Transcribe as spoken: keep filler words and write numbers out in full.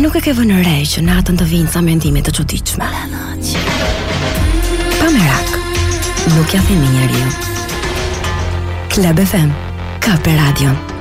nuk e ke vënë re që natën të vinë ca mendime të çuditshme. Pa merak, nuk ja themi njeriu. Club F M, ka për radio.